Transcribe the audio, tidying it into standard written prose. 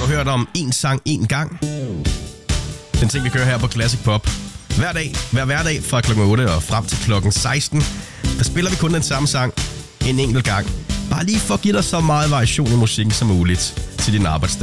hørt om en sang en gang. Den ting, vi kører her på Classic Pop. Hver hverdag fra klokken 8 og frem til klokken 16, der spiller vi kun den samme sang en enkelt gang. Bare lige for at give dig så meget variation i musikken som muligt til din arbejdsdag.